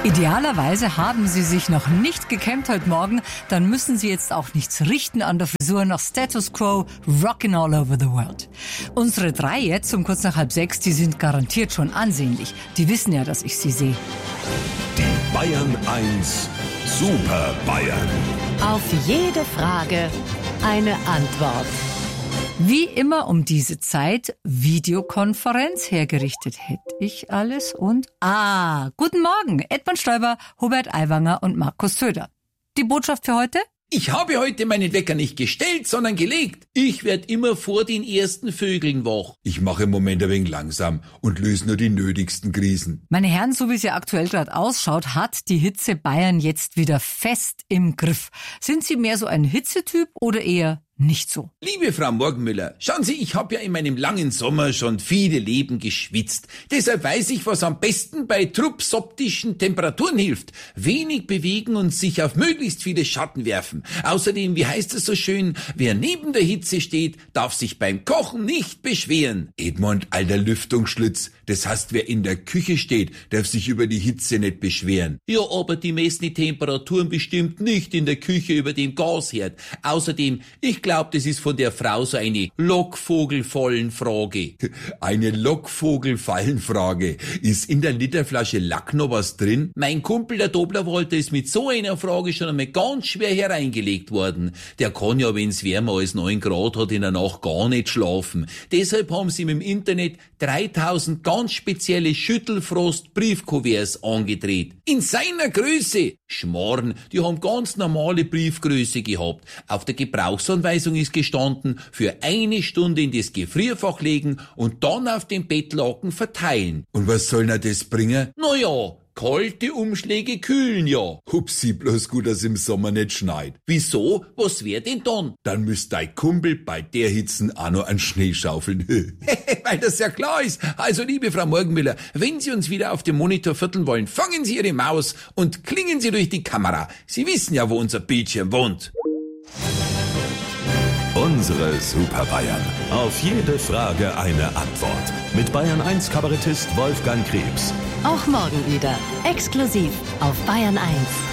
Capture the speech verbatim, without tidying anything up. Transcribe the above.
Idealerweise haben Sie sich noch nicht gekämmt heute Morgen, dann müssen Sie jetzt auch nichts richten an der Frisur nach Status Quo, rockin' all over the world. Unsere drei jetzt um kurz nach halb sechs, die sind garantiert schon ansehnlich. Die wissen ja, dass ich sie sehe. Die Bayern eins Super Bayern. Auf jede Frage eine Antwort. Wie immer um diese Zeit, Videokonferenz, hergerichtet hätte ich alles und... Ah, guten Morgen, Edmund Stoiber, Hubert Aiwanger und Markus Söder. Die Botschaft für heute? Ich habe heute meinen Wecker nicht gestellt, sondern gelegt. Ich werd immer vor den ersten Vögeln wach. Ich mache im Moment ein wenig langsam und löse nur die nötigsten Krisen. Meine Herren, so wie es ja aktuell gerade ausschaut, hat die Hitze Bayern jetzt wieder fest im Griff. Sind Sie mehr so ein Hitzetyp oder eher nicht so? Liebe Frau Morgenmüller, schauen Sie, ich habe ja in meinem langen Sommer schon viele Leben geschwitzt. Deshalb weiß ich, was am besten bei trupsoptischen Temperaturen hilft. Wenig bewegen und sich auf möglichst viele Schatten werfen. Außerdem, wie heißt es so schön, wer neben der Hitze steht, darf sich beim Kochen nicht beschweren. Edmund, alter Lüftungsschlitz, das heißt, wer in der Küche steht, darf sich über die Hitze nicht beschweren. Ja, aber die messen die Temperaturen bestimmt nicht in der Küche über dem Gasherd. Außerdem, ich glaube, das ist von der Frau so eine Lockvogelfallenfrage. Eine Lockvogelfallenfrage. Ist in der Literflasche Lack noch was drin? Mein Kumpel, der Doblerwalter, ist mit so einer Frage schon einmal ganz schwer hereingelegt worden. Der kann ja, wenn's wärmer als neun Grad hat, in der Nacht gar nicht schlafen. Deshalb haben sie ihm im Internet dreitausend ganz spezielle Schüttelfrost-Briefkuverts angedreht. In seiner Größe. Schmarrn, die haben ganz normale Briefgröße gehabt. Auf der Gebrauchsanweisung ist gestanden, für eine Stunde in das Gefrierfach legen und dann auf dem Bettlaken verteilen. Und was soll denn das bringen? Na ja, kalte Umschläge kühlen ja. Hupsi, bloß gut, dass im Sommer nicht schneit. Wieso? Was wär denn dann? Dann müsst dein Kumpel bei der Hitzen auch noch einen Schnee schaufeln. Weil das ja klar ist. Also, liebe Frau Morgenmüller, wenn Sie uns wieder auf dem Monitor vierteln wollen, fangen Sie Ihre Maus und klingen Sie durch die Kamera. Sie wissen ja, wo unser Bildschirm wohnt. Unsere Super Bayern. Auf jede Frage eine Antwort. Mit Bayern eins Kabarettist Wolfgang Krebs. Auch morgen wieder. Exklusiv auf Bayern eins.